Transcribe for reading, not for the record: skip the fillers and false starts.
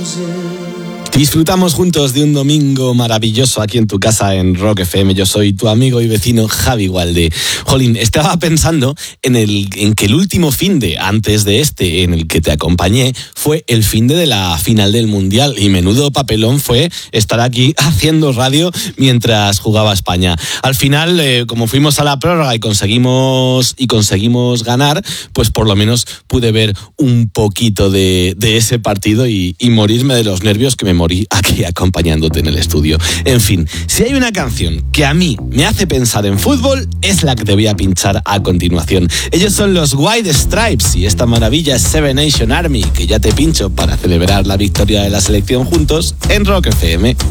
Disfrutamos juntos de un domingo maravilloso aquí en tu casa en Rock FM. Yo soy tu amigo y vecino Javi Gualde. Jolín, estaba pensando en que el último finde antes de este en el que te acompañé fue el finde de la final del Mundial, y menudo papelón fue estar aquí haciendo radio mientras jugaba España. Al final, como fuimos a la prórroga y conseguimos ganar, pues por lo menos pude ver un poquito de ese partido y morirme de los nervios que me morí aquí acompañándote en el estudio. En fin, si hay una canción que a mí me hace pensar en fútbol, es la que te voy a pinchar a continuación. Ellos son los White Stripes y esta maravilla es Seven Nation Army, que ya te pincho para celebrar la victoria de la selección juntos en Rock FM.